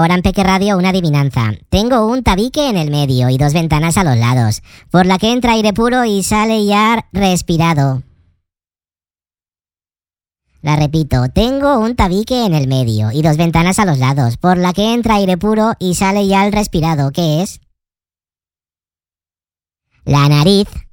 ahora en Peque Radio una adivinanza. Tengo un tabique en el medio y 2 ventanas a los lados, por la que entra aire puro y sale ya respirado. La repito, tengo un tabique en el medio y 2 ventanas a los lados, por la que entra aire puro y sale ya el respirado. ¿Qué es? La nariz.